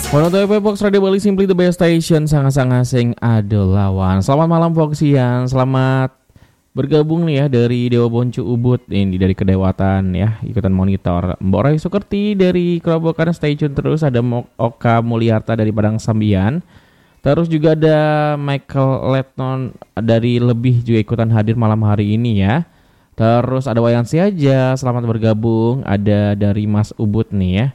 102.5 Fox Radio Bali, simply the best station, sangat-sangat sing adolawan. Selamat malam Foxian, selamat bergabung nih ya dari Dewa Boncu Ubud, ini dari Kedewatan ya, ikutan monitor. Mbak Rai Sukerti dari Kerobokan, stay tune terus. Ada Oka Mulyarta dari Padang Sambian. Terus juga ada Michael Letnon dari Lebih juga ikutan hadir malam hari ini ya. Terus ada Wayan Siaja, selamat bergabung. Ada dari Mas Ubud nih ya.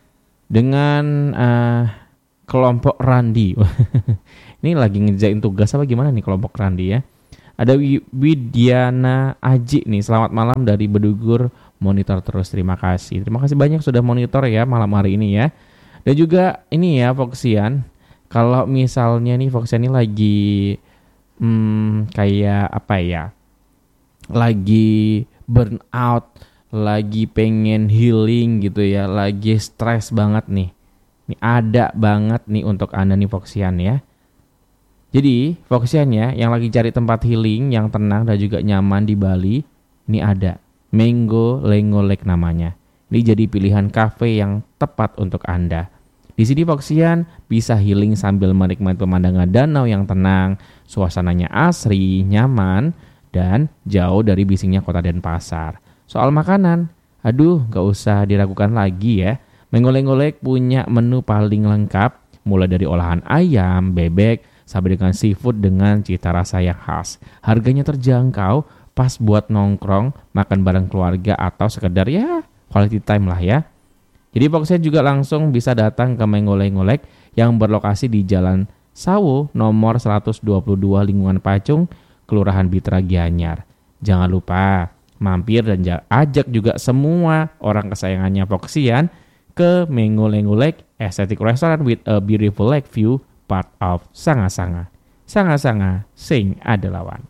Dengan kelompok Randi. Ini lagi ngejain tugas apa gimana nih kelompok Randi ya. Ada Widiana Aji nih, selamat malam dari Bedugur, monitor terus, terima kasih. Terima kasih banyak sudah monitor ya malam hari ini ya. Dan juga ini ya Foxian, kalau misalnya nih Foxian ini lagi kayak apa ya, lagi burn out, lagi pengen healing gitu ya, lagi stres banget nih. Ini ada banget nih untuk Anda nih Foxian ya. Jadi Foxian ya, yang lagi cari tempat healing yang tenang dan juga nyaman di Bali, ini ada Mango Lengo Lake namanya. Ini jadi pilihan cafe yang tepat untuk Anda. Di sini Foxian bisa healing sambil menikmati pemandangan danau yang tenang, suasananya asri, nyaman, dan jauh dari bisingnya kota Denpasar. Soal makanan, aduh gak usah diragukan lagi ya. Mango Lengo Lake punya menu paling lengkap, mulai dari olahan ayam, bebek, sampai dengan seafood dengan cita rasa yang khas. Harganya terjangkau, pas buat nongkrong, makan bareng keluarga, atau sekedar ya quality time lah ya. Jadi Foxian juga langsung bisa datang ke Mango Lengo Lake yang berlokasi di Jalan Sawo nomor 122 Lingkungan Pacung, Kelurahan Bitra Gianyar. Jangan lupa mampir dan ajak juga semua orang kesayangannya Foxian ke Mango Lengo Lake Aesthetic Restaurant with a beautiful lake view, part of Sanga-Sanga. Sanga-Sanga sing adelawan.